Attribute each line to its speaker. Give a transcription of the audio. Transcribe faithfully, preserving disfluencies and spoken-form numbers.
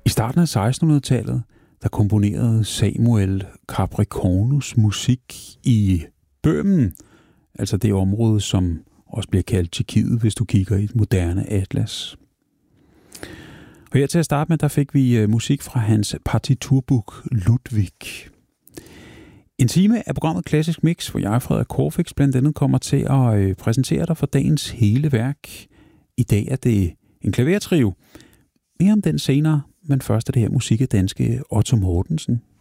Speaker 1: I starten af sekstenhundredetallet, der komponerede Samuel Capricornus musik i Bøhmen, altså det område, som også bliver kaldt Tjekkiet, hvis du kigger i et moderne atlas. Og her til at starte med, der fik vi musik fra hans partiturbuk Ludwig. En time af programmet Klassisk Mix, hvor jeg, Frederik Corfix, blandt andet kommer til at præsentere dig for dagens hele værk. I dag er det en klavertrio. Mere om den senere, men først er det her musik af danske Otto Mortensen.